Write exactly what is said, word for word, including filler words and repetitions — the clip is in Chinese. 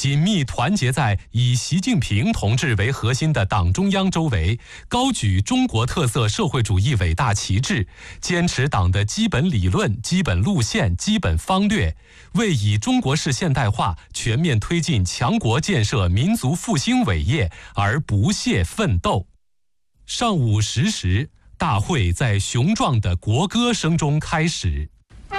紧密团结在以习近平同志为核心的党中央周围，高举中国特色社会主义伟大旗帜，坚持党的基本理论、基本路线、基本方略，为以中国式现代化全面推进强国建设、民族复兴伟业而不懈奋斗。上午十时，大会在雄壮的国歌声中开始。